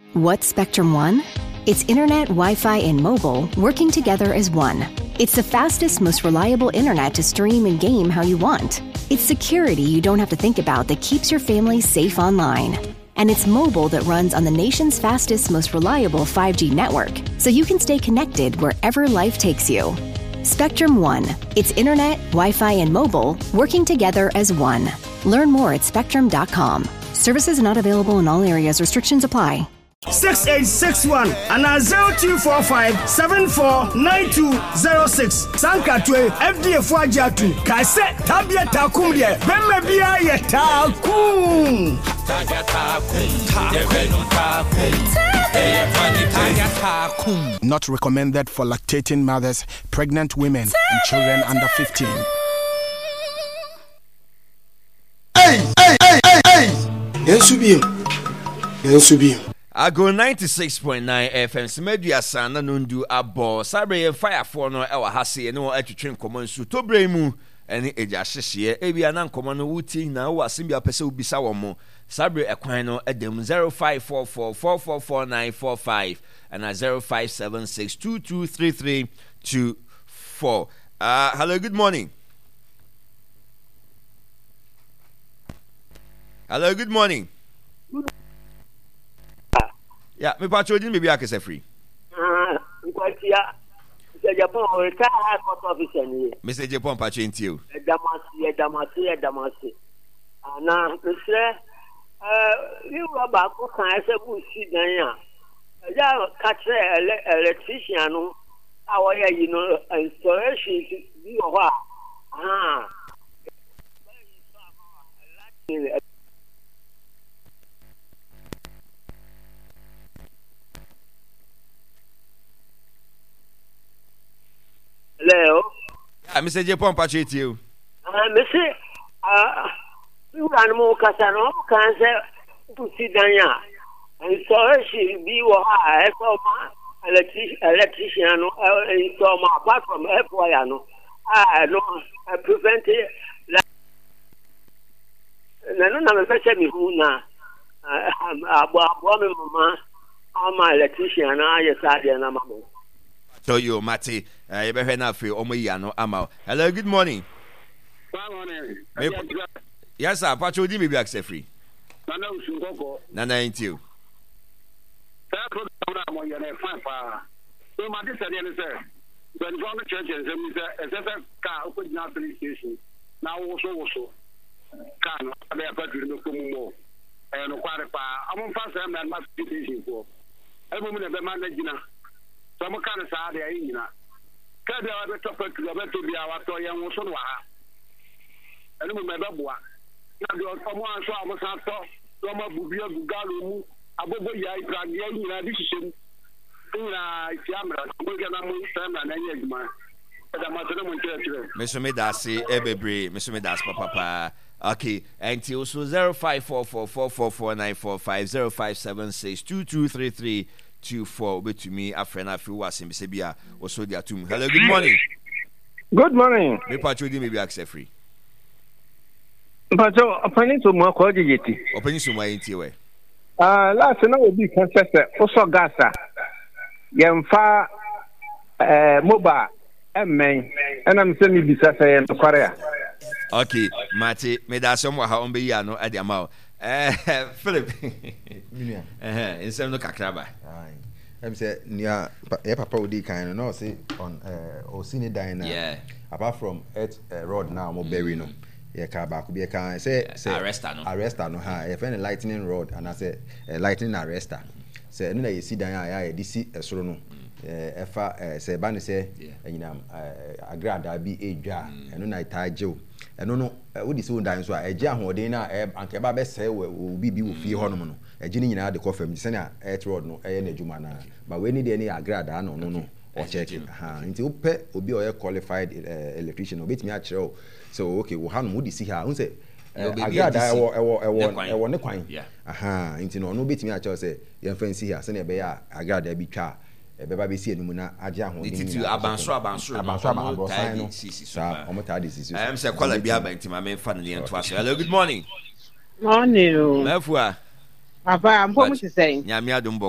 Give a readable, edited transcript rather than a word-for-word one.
What's Spectrum One? It's internet, Wi-Fi, and mobile working together as one. It's the fastest, most reliable internet to stream and game how you want. It's security you don't have to think about that keeps your family safe online. And it's mobile that runs on the nation's fastest, most reliable 5G network, so you can stay connected wherever life takes you. Spectrum One. It's internet, Wi-Fi, and mobile working together as one. Learn more at spectrum.com. Services not available in all areas. Restrictions apply. 6861 and 0245 749206. Sankatwe FDA Fwajatu. Kase Tabia Takum de Bemebia Yetakum. Not recommended for lactating mothers, pregnant women, and children under 15. Hey! Yes, I go 96.9 FM. Media sana nundu abo. Sabre fire for no ewa hasi no etwetwe nkomo nsu tobre mu ene eja hyehye ebi anan nkomo no wuti na wo asim bia pese ubisa wo mo. Sabre ekwan no edem 0544444945 and 0576223324. Hello, good morning. Hello, good morning. Yeah, me patrol didn't be akese free. Mr. Japan, retired high court officer. Mr. Japan, patrol into you. Damasi. Now, Mr. You were about to say, "Who see Danya?" Yeah, catch electrician. Our, installation. You are. Leo. Mr. Japan, patrol to you. Mr. You ran more Casano, cancer to see Danya. And so she be why electrician, so apart from F.Y.Ano. I know I prevent it. Nano na mepese mi hu na abo mama ama electrician na yesade na mama. So you Mati, you be na fe omo ya no ama. Hello, good morning. Good morning. Yes sir, patrol di me bi accept free. Nana usunkoko. Nana into. That program mo ya na fa fa. So my this say say when you go to church and say car open na police station. Now also kan abe apatu no komo no kware pa amon fa say man ma station ko e mo ne be man na gina so mo kan sa de ayi nyina ka de abe to patu abe to bia wa to ye wo so no ha eno mo me be boa na de o mo anso amo sa to so mo bubia gugalo mu abobo ya ipra de ayi nyina di shishem ina tiamra mo ga na mo sa na nya adwuma da ma to mo ntire Mr. Medasi ebebre Mr. Medas papa. Okay, and also 05444494505762233324. But to me, a friend of yours in Sebia also there too. Hello, good morning. Good morning. Me patrol maybe accept free. Patrol, opening to more quality. Opening to my interior. Last night will be consistent. Also, Gaza. Yamfa mobile and I'm sending this as I am to Korea. Okay, Mati, me da some ha on be ya no ade amao. Philip. In some no kakraba. I'm say near papa odi kind no say on or senior diner. Yeah. Apart from road now mo bury no. Yeah, car back be can say arrester no ha. If any lightning rod and I say lightning arrester. Say no you see dan ya this esoro no. Efa say ba ne say enyinam agrada bi edwa eno na itaje eno no wo di se wo dan so a eje ahoden na anke ba be say wo bibi wo fie honom no eje ni nyina de kofam se na earth road no eye na adwuma na ba we ni de ni agrada no o check ha nti wo pe obi o qualified electrician obetimi a kire o so okay wo hanom wo di si ha wo say agrada ewo ne kwan aha nti no obetimi a kire say ye fancy ha se na be ya agrada bi twa ebeba be si enum na age ahoden ni abanso no sa omota de sisi am say call bia ba ntima me fa ne ento aso. Hello, good morning. Morning. Mafua Papa, I'm going to say. Nyame adom